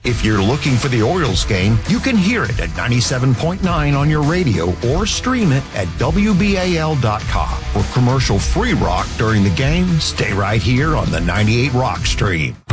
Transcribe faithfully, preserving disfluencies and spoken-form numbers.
If you're looking for the Orioles game, you can hear it at ninety-seven point nine on your radio or stream it at W B A L dot com. For commercial-free rock during the game, stay right here on the ninety-eight Rock Stream.